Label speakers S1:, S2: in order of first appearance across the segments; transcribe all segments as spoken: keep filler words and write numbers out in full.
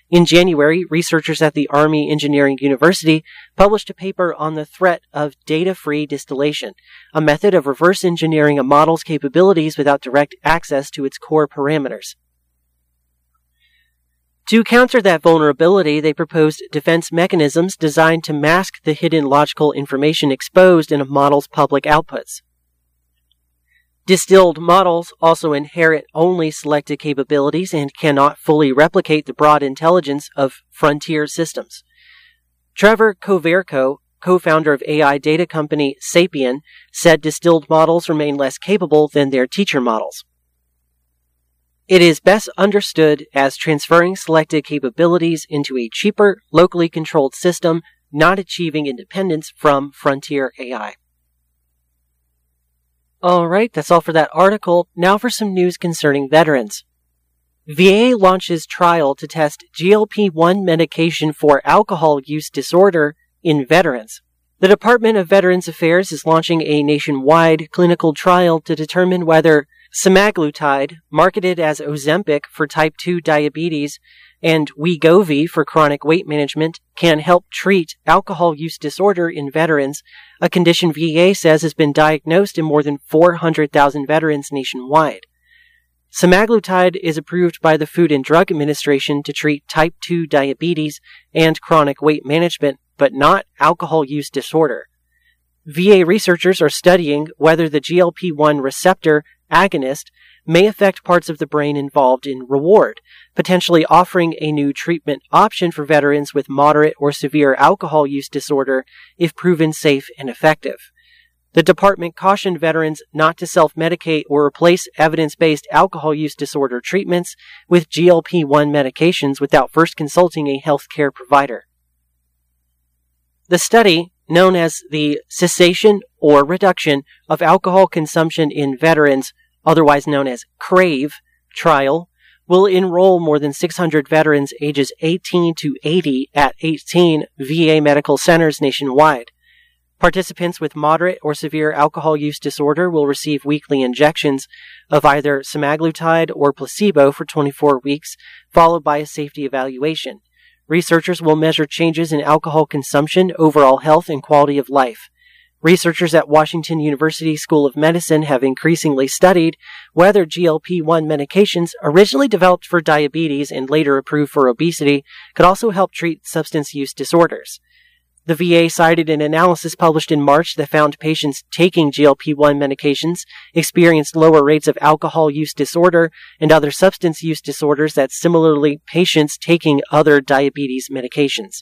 S1: In January, researchers at the Army Engineering University published a paper on the threat of data-free distillation, a method of reverse engineering a model's capabilities without direct access to its core parameters. To counter that vulnerability, they proposed defense mechanisms designed to mask the hidden logical information exposed in a model's public outputs. Distilled models also inherit only selected capabilities and cannot fully replicate the broad intelligence of frontier systems. Trevor Koverko, co-founder of A I data company Sapien, said distilled models remain less capable than their teacher models. It is best understood as transferring selected capabilities into a cheaper, locally controlled system, not achieving independence from frontier A I. Alright, that's all for that article. Now for some news concerning veterans. V A launches trial to test G L P one medication for alcohol use disorder in veterans. The Department of Veterans Affairs is launching a nationwide clinical trial to determine whether semaglutide, marketed as Ozempic for type two diabetes, and Wegovy for chronic weight management, can help treat alcohol use disorder in veterans, a condition V A says has been diagnosed in more than four hundred thousand veterans nationwide. Semaglutide is approved by the Food and Drug Administration to treat type two diabetes and chronic weight management, but not alcohol use disorder. V A researchers are studying whether the G L P one receptor agonist may affect parts of the brain involved in reward, potentially offering a new treatment option for veterans with moderate or severe alcohol use disorder if proven safe and effective. The department cautioned veterans not to self-medicate or replace evidence-based alcohol use disorder treatments with G L P one medications without first consulting a healthcare provider. The study, known as the Cessation or Reduction of Alcohol Consumption in Veterans, otherwise known as CRAVE, trial, will enroll more than six hundred veterans ages eighteen to eighty at eighteen V A medical centers nationwide. Participants with moderate or severe alcohol use disorder will receive weekly injections of either semaglutide or placebo for twenty-four weeks, followed by a safety evaluation. Researchers will measure changes in alcohol consumption, overall health, and quality of life. Researchers at Washington University School of Medicine have increasingly studied whether G L P one medications, originally developed for diabetes and later approved for obesity, could also help treat substance use disorders. The V A cited an analysis published in March that found patients taking G L P one medications experienced lower rates of alcohol use disorder and other substance use disorders than similarly patients taking other diabetes medications.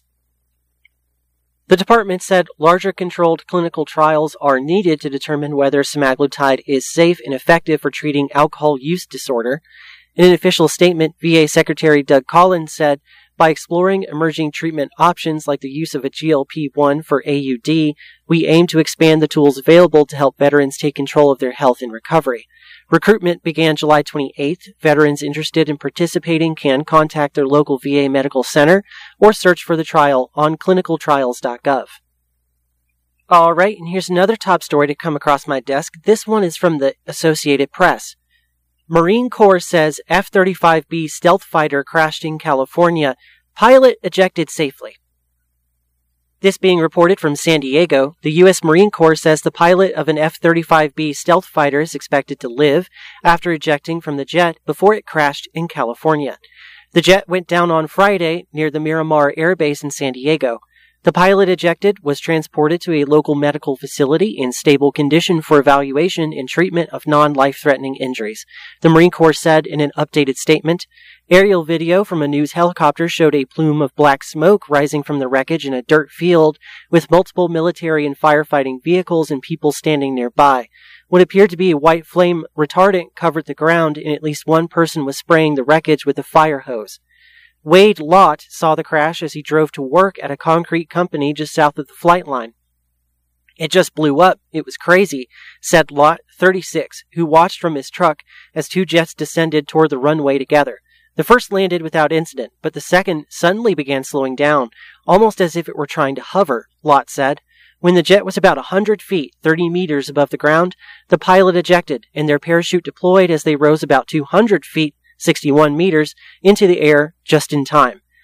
S1: The department said larger controlled clinical trials are needed to determine whether semaglutide is safe and effective for treating alcohol use disorder. In an official statement, V A Secretary Doug Collins said, "By exploring emerging treatment options like the use of a G L P one for A U D, we aim to expand the tools available to help veterans take control of their health and recovery." Recruitment began July twenty-eighth. Veterans interested in participating can contact their local V A medical center or search for the trial on clinical trials dot gov. Alright, and here's another top story to come across my desk. This one is from the Associated Press. Marine Corps says F thirty-five B stealth fighter crashed in California. Pilot ejected safely. This being reported from San Diego, the U S Marine Corps says the pilot of an F thirty-five B stealth fighter is expected to live after ejecting from the jet before it crashed in California. The jet went down on Friday near the Miramar Air Base in San Diego. The pilot ejected was transported to a local medical facility in stable condition for evaluation and treatment of non-life-threatening injuries. The Marine Corps said in an updated statement, aerial video from a news helicopter showed a plume of black smoke rising from the wreckage in a dirt field with multiple military and firefighting vehicles and people standing nearby. What appeared to be a white flame retardant covered the ground, and at least one person was spraying the wreckage with a fire hose. Wade Lott saw the crash as he drove to work at a concrete company just south of the flight line. "It just blew up. It was crazy," said Lott, thirty-six, who watched from his truck as two jets descended toward the runway together. The first landed without incident, but the second suddenly began slowing down, almost as if it were trying to hover, Lott said. When the jet was about one hundred feet, thirty meters above the ground, the pilot ejected, and their parachute deployed as they rose about two hundred feet, sixty-one meters, into the air just in time.